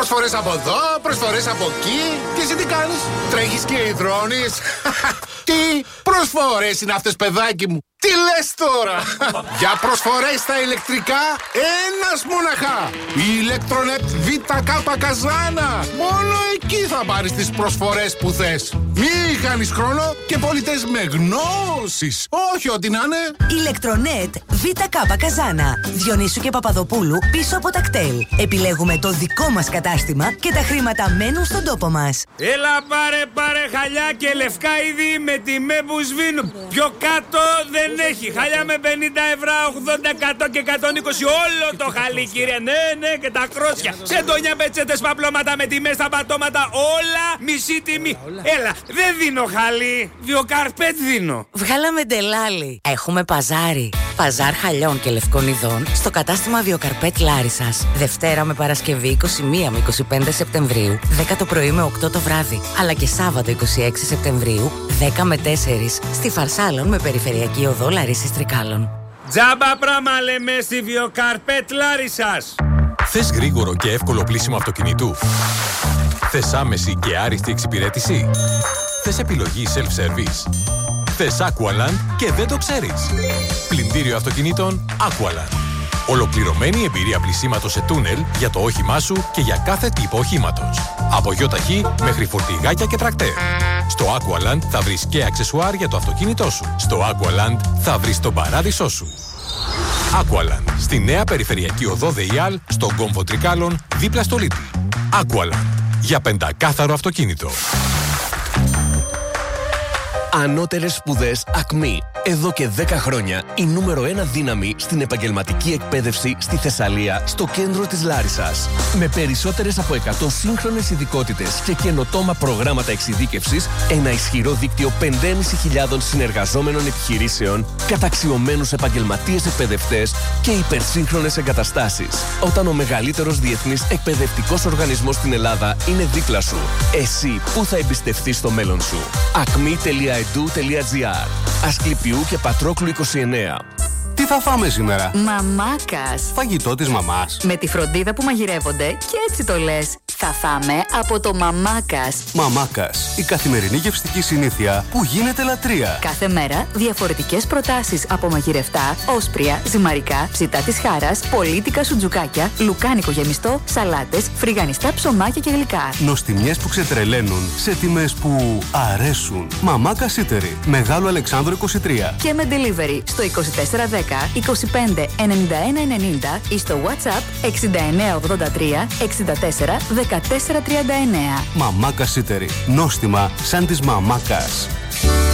Προσφορές από εδώ, προσφορές από εκεί. Και εσύ τι κάνεις? Τρέχεις και υδρώνεις? Τι προσφορές είναι αυτές, παιδάκι μου? Τι λες τώρα? Για προσφορές στα ηλεκτρικά, ένας μοναχά. Η Ηλεκτρονέτ ΒΚ Καζάνα. Μόνο εκεί θα πάρεις τις προσφορές που θες. Μη χάνεις χρόνο και πολίτες με γνώσεις. Όχι ό,τι να είναι. Ηλεκτρονέτ ΒΚ Καζάνα. Διονύσου και Παπαδοπούλου πίσω από τα κτέλ. Επιλέγουμε το δικό μας κατάστημα και τα χρήματα μένουν στον τόπο μας. Έλα πάρε χαλιά και λευκά είδη με τιμέ που σβήνουν. Πιο κάτω δεν έχει. Χαλιά με 50 ευρώ, 80, 100 και 120. Όλο το χαλί, κύριε. Ναι, και τα κρόσια. Σεντόνια, πετσέτες, παπλώματα με τιμές στα πατώματα. Όλα μισή τιμή. Έλα, δεν δίνω χαλί. Βιοκαρπέτ δίνω. Βγάλαμε ντελάλι. Έχουμε παζάρι. Παζάρ χαλιών και λευκών ειδών στο κατάστημα Βιοκαρπέτ Λάρισσας. Δευτέρα με Παρασκευή 21 με 25 Σεπτεμβρίου, 10 το πρωί με 8 το βράδυ. Αλλά και Σάββατο 26 Σεπτεμβρίου, 10 με 4 στη Φαρσάλων με περιφερειακή οδό Λαρίσσης Τρικάλων. Τζάμπα πράμα λέμε στη Βιοκαρπέτ Λάρισσας. Θες γρήγορο και εύκολο πλήσιμο αυτοκινητού? Θες άμεση και άριστη εξυπηρέτηση? Θες επιλογή self-service? Θες Aqualand και δεν το ξέρεις? Πλυντήριο αυτοκινήτων Aqualand. Ολοκληρωμένη εμπειρία πλυσίματος σε τούνελ για το όχημά σου και για κάθε τύπο οχήματος. Από γιοταχή μέχρι φορτηγάκια και τρακτέρ. Στο Aqualand θα βρεις και αξεσουάρ για το αυτοκίνητό σου. Στο Aqualand θα βρεις τον παράδεισό σου. Aqualand, στη νέα περιφερειακή οδό ΔΕΙΑΛ, στον κόμβο Τρικάλων, δίπλα στο Lidl. Aqualand, για πεντακάθαρο αυτοκίνητο. Ανώτερες σπουδές ΑΚΜΗ. Εδώ και 10 χρόνια η νούμερο 1 δύναμη στην επαγγελματική εκπαίδευση στη Θεσσαλία, στο κέντρο της Λάρισσας. Με περισσότερες από 100 σύγχρονες ειδικότητες και καινοτόμα προγράμματα εξειδίκευσης, ένα ισχυρό δίκτυο 5.500 συνεργαζόμενων επιχειρήσεων, καταξιωμένους επαγγελματίες εκπαιδευτές και υπερσύγχρονες εγκαταστάσεις. Όταν ο μεγαλύτερος διεθνής εκπαιδευτικός οργανισμός στην Ελλάδα είναι δίπλα σου, εσύ πού θα εμπιστευτείς το μέλλον σου? acme.edu.gr. Ασκληπιού και Πατρόκλου 29. Τι θα φάμε σήμερα? Μαμάκας. Φαγητό της μαμάς. Με τη φροντίδα που μαγειρεύονται και έτσι το λες. Θα φάμε από το Μαμάκας. Μαμάκας. Η καθημερινή γευστική συνήθεια που γίνεται λατρεία. Κάθε μέρα διαφορετικές προτάσεις από μαγειρευτά, όσπρια, ζυμαρικά, ψητά της χάρας, πολίτικα σουτζουκάκια, λουκάνικο γεμιστό, σαλάτες, φρυγανιστά ψωμάκια και γλυκά. Νοστιμιές που ξετρελαίνουν σε τιμές που αρέσουν. Μαμάκας Eatery. Μεγάλο Αλεξάνδρο 23. Και με delivery στο 2410 25 91 90 ή στο WhatsApp 6983 64 1439. Μαμάκας Eatery. Νόστιμα σαν της μαμάκας.